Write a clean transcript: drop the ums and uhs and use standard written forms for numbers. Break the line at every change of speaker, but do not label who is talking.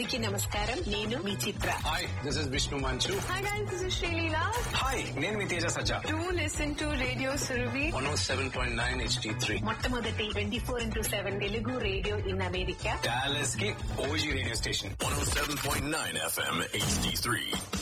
అందరికీ నమస్కారం. నేను మీ చిత్ర.
హాయ్, దిస్ ఇస్ విష్ణు మంచు.
Hi guys, this is Sreeleela.
Hi, నేను మీ తేజ సజ్జా.
Do listen to Radio Surabhi
107.9 HD3.
మొట్టమొదటి 24/7 Telugu radio in America.
Dallas కి OG radio station.
107.9 FM HD3.